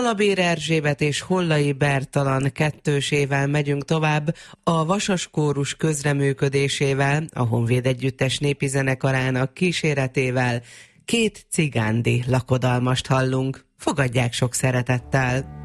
Talabér Erzsébet és Hollai Bertalan kettősével megyünk tovább, a Vasas Kórus közreműködésével, a Honvéd Együttes népi zenekarának kíséretével két cigándi lakodalmast hallunk. Fogadják sok szeretettel!